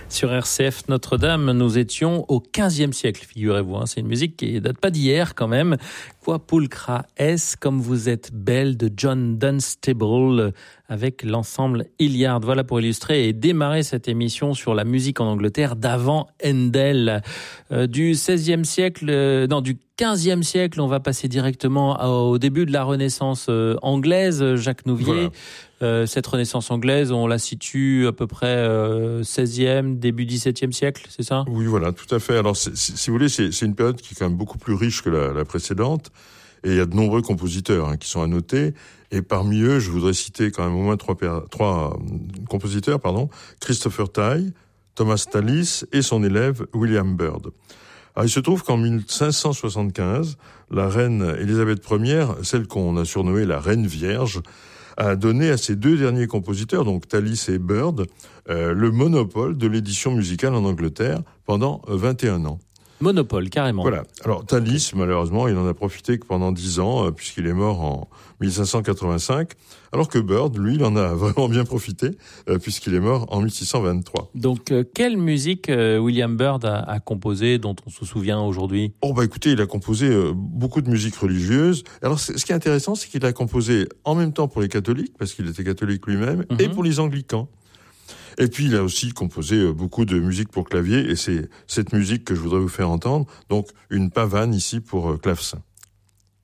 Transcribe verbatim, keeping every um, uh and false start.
Sur R C F Notre-Dame, nous étions au quinzième siècle, figurez-vous. Hein. C'est une musique qui date pas d'hier quand même. Qua pulcra es, comme vous êtes belle, de John Dunstable, avec l'ensemble Hilliard. Voilà pour illustrer et démarrer cette émission sur la musique en Angleterre d'avant Handel. Euh, du seizième siècle, euh, non, du quinzième siècle, on va passer directement au début de la Renaissance euh, anglaise, Jacques Nouvier. Voilà. Euh, cette Renaissance anglaise, on la situe à peu près euh, seizième, début dix-septième siècle, c'est ça ? Oui, voilà, tout à fait. Alors, c'est, c'est, si vous voulez, c'est, c'est une période qui est quand même beaucoup plus riche que la, la précédente. Et il y a de nombreux compositeurs hein, qui sont à noter. Et parmi eux, je voudrais citer quand même au moins trois, trois compositeurs, pardon, Christopher Tye, Thomas Tallis et son élève William Byrd. Alors, il se trouve qu'en mille cinq cent soixante-quinze, la reine Élisabeth première, celle qu'on a surnommée la Reine Vierge, a donné à ces deux derniers compositeurs, donc Tallis et Byrd, euh, le monopole de l'édition musicale en Angleterre pendant vingt et un ans. Monopole, carrément. Voilà. Alors, Tallis, malheureusement, il en a profité que pendant dix ans, euh, puisqu'il est mort en mille cinq cent quatre-vingt-cinq, alors que Byrd, lui, il en a vraiment bien profité, euh, puisqu'il est mort en mille six cent vingt-trois. Donc, euh, quelle musique euh, William Byrd a, a composé, dont on se souvient aujourd'hui ? Oh, bah écoutez, il a composé euh, beaucoup de musique religieuse. Alors, ce qui est intéressant, c'est qu'il a composé en même temps pour les catholiques, parce qu'il était catholique lui-même, mm-hmm. et pour les anglicans. Et puis, il a aussi composé beaucoup de musique pour clavier, et c'est cette musique que je voudrais vous faire entendre, donc une pavane ici pour clavecin.